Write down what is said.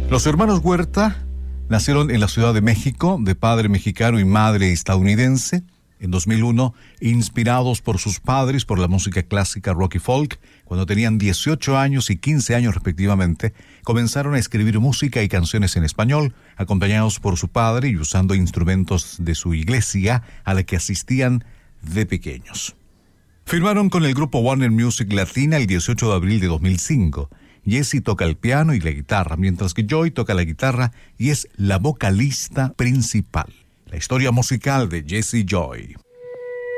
Los hermanos Huerta nacieron en la Ciudad de México, de padre mexicano y madre estadounidense. En 2001, inspirados por sus padres por la música clásica, rock y folk, cuando tenían 18 años y 15 años respectivamente, comenzaron a escribir música y canciones en español, acompañados por su padre y usando instrumentos de su iglesia a la que asistían de pequeños. Firmaron con el grupo Warner Music Latina el 18 de abril de 2005. Jessie toca el piano y la guitarra, mientras que Joy toca la guitarra y es la vocalista principal. La historia musical de Jessie Joy.